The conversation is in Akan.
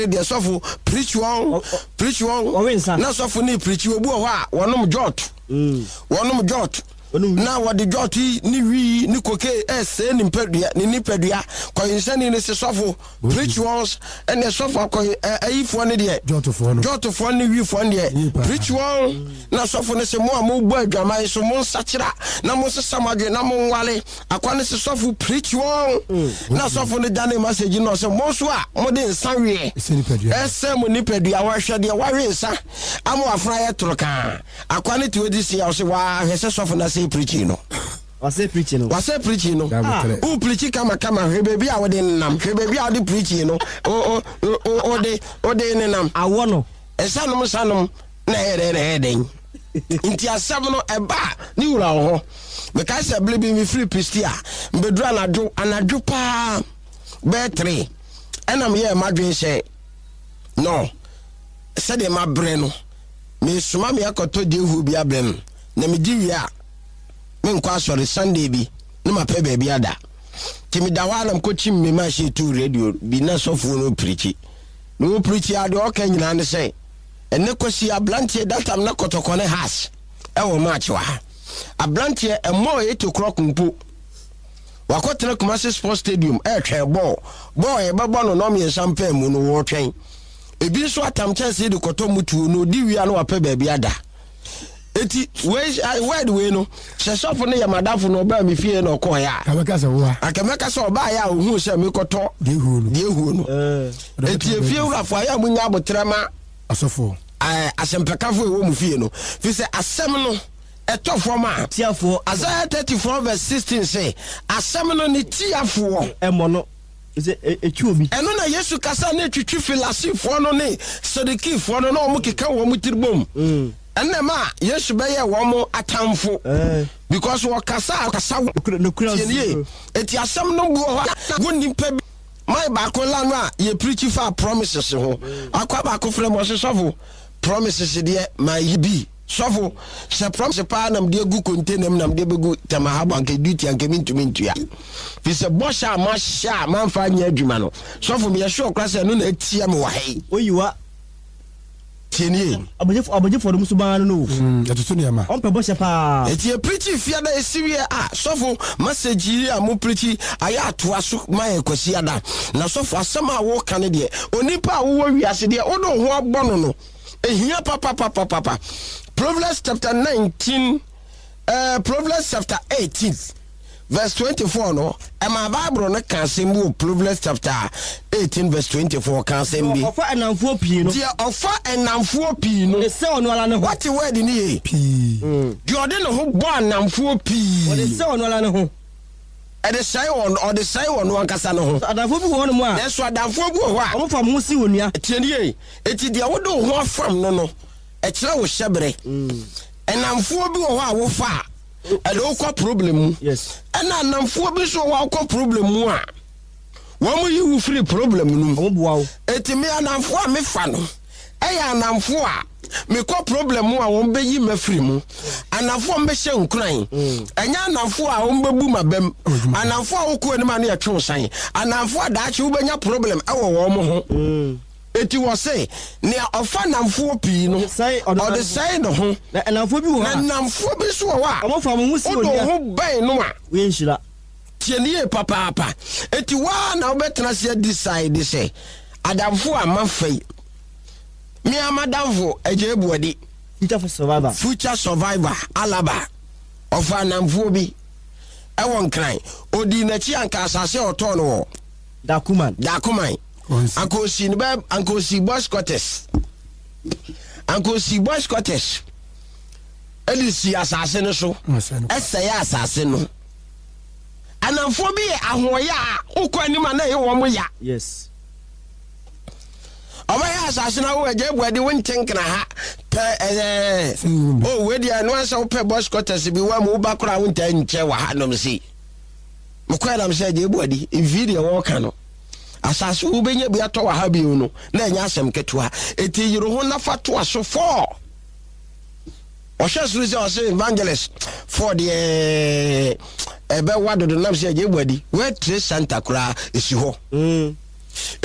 de sofo preach one na sofo ni preach obu ho a wonom jot na wadi jot ni wi ni koke ese ni nipadua ko insani ni se sofo preach ones and the sofo ko ayifo ne de jotofo ni wi fo ne preach one na sofo ne se mo bu adwaman so mo nsakira na mo se samadwe na mo nwale akwa ne se sofo preach one na sofo ne dane message no se mo so a mo de nsanwe ese mo nipadua wa hwe de wa we nsa amo afra ye toroka akwa ne tiodi si ya so wa hwese sofo na preaching no was preaching no who preach kama he baby a wode nam he baby a wode preaching no o de nam awono esanom na heden inti asam no eba ni wura ho me ka se blebi mi free pristia mbedru anadwo pa be3 enam ye madwen se no se de mabre no me suma me akoto de hu bia blem na me di wi a me nkwa sori Sunday bi na ma pe baby ada timi dawana mkochi me ma she tu radio bi na sofo no preach ade o kan nyina ne say ene kosi ablantie datam na kotokone has e wo match wa ablantie e mo 8 o'clock mpo wakotre Kumasi Sports Stadium e twe ball e bebo no me champagne mu no wo twen ebi so atam chance de koto mutu no di wi anu ape baby ada eti we no se shop no ya madafo no ba me fie no ko ya akameka se oba ya ohu se me koto de hu no eti efie urafo ya munya abotrema asofo asempekafo ewo mu fie no fi se asem no etofo ma tiafo Isaiah 34:16 say asem no ni tiafo emo no is echuobi eno na Yesu kasa na etwitwi filasifo no ne Sadikifo no na omu keka wo mu tiribom enema Yesu be ye wo mo atamfo because wo kasa no kura eti asem no bu ho woni pa my baako la no a ye preach for promises ho akwa baako frem wo sofo promises de my be sofo se promise pa nam de gu container nam de begu tamahabo anke duty anke mintu ya fi se bosha ma sha man fa nya adwuma no sofo me ye sure kwase no na atia me wa hei oyiwa tienie aboje for musu ban no atutu ne ma on pe bosha pa eti preach fia da esiwie sofo message a mo preach aya to aso man kwasi ada na sofo asema wo kan de onipa wo wiase de odo ho agbono no ehia papa Proverbs chapter 19 Proverbs chapter 18 verse 24 no my Bible no can say mu Proverbs chapter 18 verse 24 can say bi ofa enamfo pi no dia ofa enamfo pi no se ono ala ne ho what word ni pi di ode no ho bo enamfo pi o de se ono ala ne ho e de sai on o de sai ono ankasa no ho adamfo bi ho no mu a yeso adamfo bi ho a o fa mu si onua tienie eti dia wo do ho afam no e kire wo hyebre enamfo bi ho a wo fa elo kwa problem yes ana namfo bi so wa kwa problem mu a wo mu yi free problem nu wo bua wo etimi anamfo a me fa no eya anamfo a me kwa problem mu a wo be yi mafiri mu anamfo mbe hye nkran enya anamfo a wo mbebu mabem anamfo a wo ko ani ma na yetwe san anamfo a daachi wo benya problem ewo wo mo ho eti wo say ne ofa namfo pi no o de say no ho na namfo bi wo ha na namfo bi so wo a o fa mo si onia ho ban no a we nhira tienie papa eti wa na obetena se decide say adamfo a mafai mi amadamfo eje ebuodi future survivor alaba ofa namfo bi ewon kran odi na chi anka asase oto no wo dakuman Uncle Sinbab, Uncle C. Boys Cortes. Elisi assassin so. Essaya assassin. And I'm for me, ahoya, ukwanima na wo ya. Yes. Oba assassin awo je bwede won tenkna ha. Oh, we dia no ansa wo pe Boys Cortes bi wa mo ba kora won tan nche wa ha no msi. Mo kwala mse je bwede video wo kano. Asase wo benye bia to wa ha bi no na enya asem ketua eti yiro ho na fato aso for o shesuru se o se evangelist for the ebe wado do na se je bwadi we tre Santa Clara esi ho